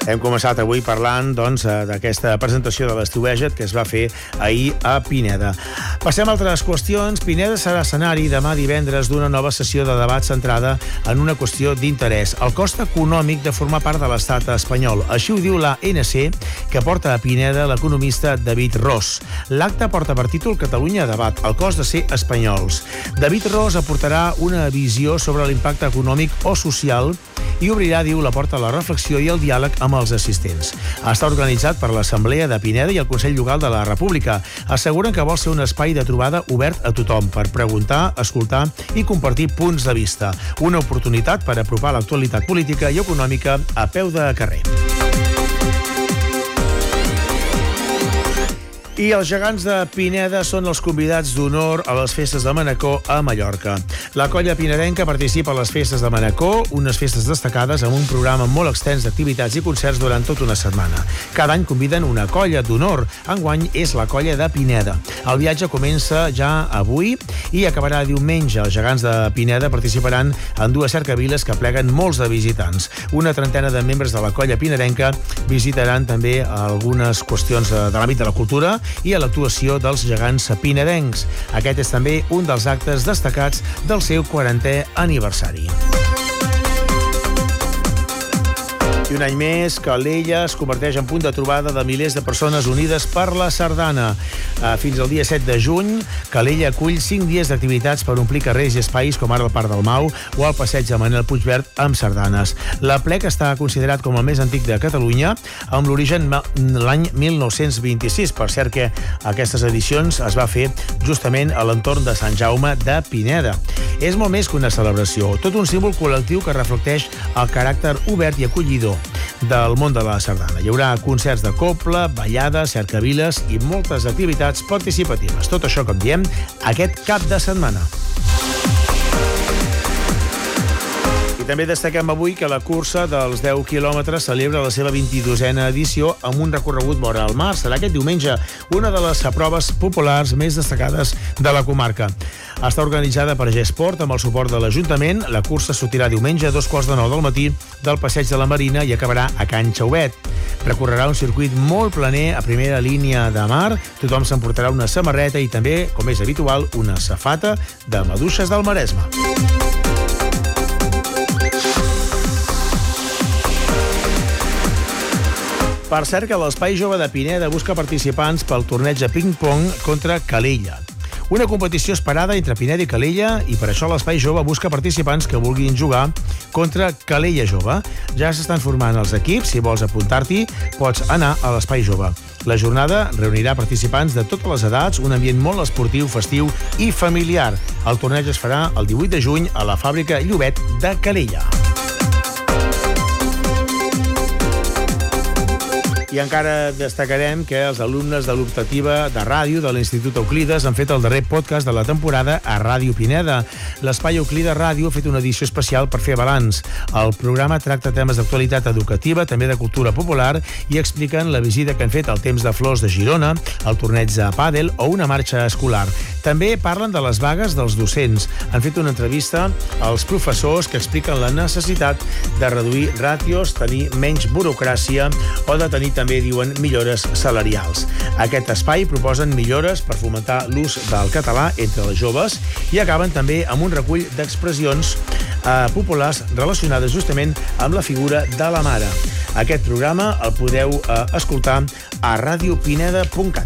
Hem començat avui parlant d'aquesta presentació de l'Estiueget que es va fer ahir a Pineda. Passem a altres qüestions. Pineda serà escenari demà divendres d'una nova sessió de debat centrada en una qüestió d'interès, el cost econòmic de formar part de l'estat espanyol. Així ho diu l'ANC, que porta a Pineda l'economista David Ros. L'acte porta per títol Catalunya Debat, el cost de ser espanyols. David Ros aportarà una visió sobre l'impacte econòmic o social i obrirà, diu, la porta a la reflexió i el diàleg amb els assistents. Està organitzat per l'Assemblea de Pineda i el Consell Local de la República. Asseguren que vol ser un espai de trobada obert a tothom per preguntar, escoltar i compartir punts de vista. Una oportunitat per apropar l'actualitat política i econòmica a peu de carrer. I els gegants de Pineda són els convidats d'honor a les festes de Manacor a Mallorca. La colla pinedenca participa a les festes de Manacor, unes festes destacades amb un programa molt extens d'activitats i concerts durant tota una setmana. Cada any conviden una colla d'honor. Enguany és la colla de Pineda. El viatge comença ja avui i acabarà diumenge. Els gegants de Pineda participaran en dues cercaviles que pleguen molts de visitants. Una trentena de membres de la colla pinedenca visitaran també algunes qüestions de l'àmbit de la cultura i a l'actuació dels gegants pinedencs. Aquest és també un dels actes destacats del seu 40è aniversari. I un any més, Calella es converteix en punt de trobada de milers de persones unides per la sardana. Fins al dia 7 de juny, Calella acull 5 dies d'activitats per omplir carrers i espais com ara el Parc del Mau o el passeig de Manel Puigverd amb sardanes. L'Aplec està considerat com el més antic de Catalunya, amb l'origen l'any 1926. Per cert que aquestes edicions es va fer justament a l'entorn de Sant Jaume de Pineda. És molt més que una celebració, tot un símbol col·lectiu que reflecteix el caràcter obert i acollidor del món de la sardana. Hi haurà concerts de cobla, ballades, cercaviles i moltes activitats participatives. Tot això, com diem, aquest cap de setmana. I també destaquem avui que la cursa dels 10 quilòmetres celebra la seva 22a edició amb un recorregut vora el mar. Serà aquest diumenge una de les proves populars més destacades de la comarca. Està organitzada per Gesport amb el suport de l'Ajuntament. La cursa sortirà diumenge a 2:15 del matí del passeig de la Marina i acabarà a Can Xauvet. Recorrerà un circuit molt planer a primera línia de mar. Tothom s'emportarà una samarreta i també, com és habitual, una safata de maduixes del Maresme. Per cert que l'Espai Jove de Pineda busca participants pel torneig de ping-pong contra Calella. Una competició esperada entre Pineda i Calella i per això l'Espai Jove busca participants que vulguin jugar contra Calella Jove. Ja s'estan formant els equips. Si vols apuntar-t'hi, pots anar a l'Espai Jove. La jornada reunirà participants de totes les edats, un ambient molt esportiu, festiu i familiar. El torneig es farà el 18 de juny a la fàbrica Llobet de Calella. I encara destacarem que els alumnes de l'optativa de ràdio de l'Institut Euclides han fet el darrer podcast de la temporada a Ràdio Pineda. L'Espai Euclides Ràdio ha fet una edició especial per fer balanç. El programa tracta temes d'actualitat educativa, també de cultura popular, i expliquen la visita que han fet al Temps de Flors de Girona, el torneig de pàdel o una marxa escolar. També parlen de les vagues dels docents. Han fet una entrevista als professors que expliquen la necessitat de reduir ràtios, tenir menys burocràcia o de tenir també, diuen, millores salarials. Aquest espai proposen millores per fomentar l'ús del català entre els joves i acaben també amb un recull d'expressions populars relacionades justament amb la figura de la mare. Aquest programa el podeu escoltar a radiopineda.cat.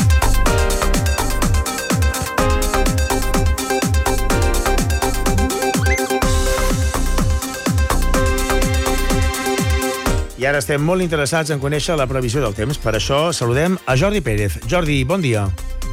I ara estem molt interessats en conèixer la previsió del temps. Per això saludem a Jordi Pérez. Jordi, bon dia.